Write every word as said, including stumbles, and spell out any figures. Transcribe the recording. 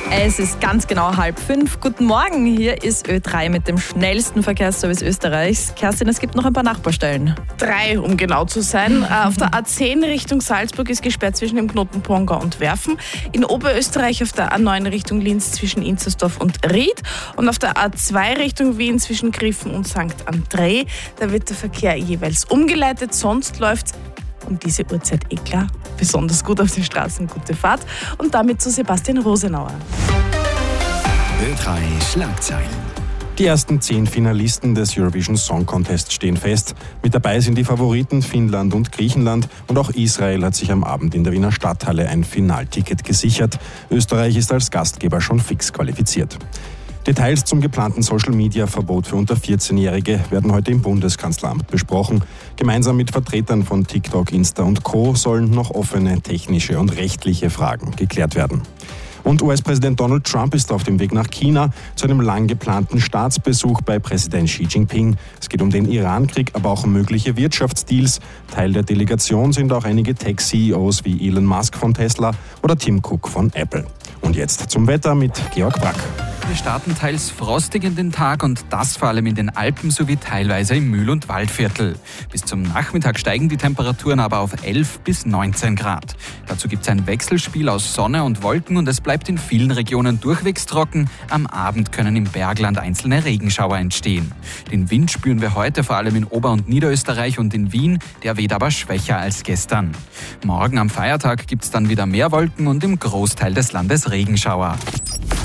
Es ist ganz genau halb fünf. Guten Morgen, hier ist Ö drei mit dem schnellsten Verkehrsservice Österreichs. Kerstin, es gibt noch ein paar Nachbarstellen. Drei, um genau zu sein. Auf der A zehn Richtung Salzburg ist gesperrt zwischen dem Knoten Pongau und Werfen. In Oberösterreich auf der A neun Richtung Linz zwischen Inzersdorf und Ried. Und auf der A zwei Richtung Wien zwischen Griffen und Sankt André. Da wird der Verkehr jeweils umgeleitet. Sonst läuft um diese Uhrzeit eh klar besonders gut auf den Straßen. Gute Fahrt. Und damit zu Sebastian Rosenauer. Ö drei Schlagzeilen. Die ersten zehn Finalisten des Eurovision Song Contest stehen fest. Mit dabei sind die Favoriten Finnland und Griechenland und auch Israel hat sich am Abend in der Wiener Stadthalle ein Finalticket gesichert. Österreich ist als Gastgeber schon fix qualifiziert. Details zum geplanten Social-Media-Verbot für unter vierzehnjährige werden heute im Bundeskanzleramt besprochen. Gemeinsam mit Vertretern von TikTok, Insta und Co. sollen noch offene technische und rechtliche Fragen geklärt werden. Und U S-Präsident Donald Trump ist auf dem Weg nach China zu einem lang geplanten Staatsbesuch bei Präsident Xi Jinping. Es geht um den Iran-Krieg, aber auch um mögliche Wirtschaftsdeals. Teil der Delegation sind auch einige Tech-C E Os wie Elon Musk von Tesla oder Tim Cook von Apple. Und jetzt zum Wetter mit Georg Brack. Wir starten teils frostig in den Tag und das vor allem in den Alpen sowie teilweise im Mühl- und Waldviertel. Bis zum Nachmittag steigen die Temperaturen aber auf elf bis neunzehn Grad. Dazu gibt es ein Wechselspiel aus Sonne und Wolken und es bleibt in vielen Regionen durchwegs trocken. Am Abend können im Bergland einzelne Regenschauer entstehen. Den Wind spüren wir heute vor allem in Ober- und Niederösterreich und in Wien. Der weht aber schwächer als gestern. Morgen am Feiertag gibt es dann wieder mehr Wolken und im Großteil des Landes Regenschauer.